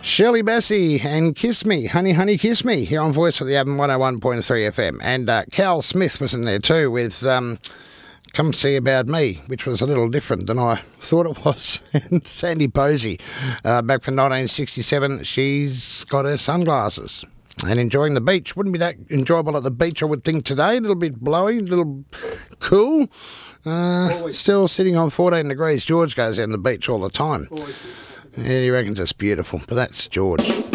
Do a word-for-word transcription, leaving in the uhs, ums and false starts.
Shirley Bassey and Kiss Me, Honey Honey Kiss Me, here on Voice of the Album one oh one point three F M. And uh, Cal Smith was in there too with um, Come See About Me, which was a little different than I thought it was. And Sandy Posey, uh, back from nineteen sixty-seven, she's got her sunglasses and enjoying the beach. Wouldn't be that enjoyable at the beach, I would think, today. A little bit blowy, a little cool. Uh, still sitting on fourteen degrees. George goes down the beach all the time. And he reckons it's beautiful, but that's George.